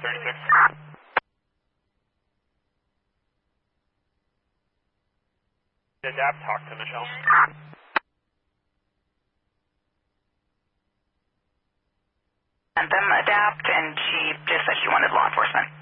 36. Adapt, talk to Michelle. Sent them adapt, and she just said she wanted law enforcement.